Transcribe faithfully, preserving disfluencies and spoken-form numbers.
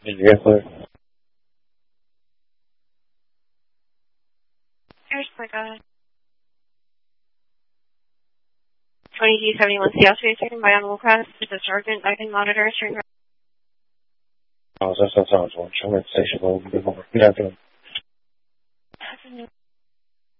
你约会。 Airsport, go ahead. twenty-two seventy-one Seattle Street, taken by on Woolcraft. This is Sergeant. I can monitor. Oh, that's that's awesome. I'm trying to say something.